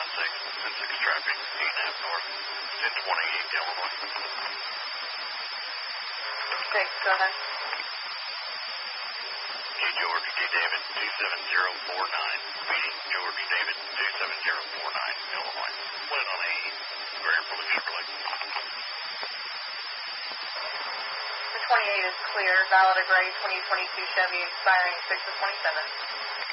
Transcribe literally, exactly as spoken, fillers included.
seven six, ten six traffic, eight and a half north, ten twenty-eight Illinois. six, go ahead. G George, G David, two seven zero four nine, meeting George David, two seven zero four nine, Illinois. Went on a Grand Prix Chevrolet. The twenty-eight is clear, valid of gray twenty twenty-two Chevy expiring six of twenty-seven.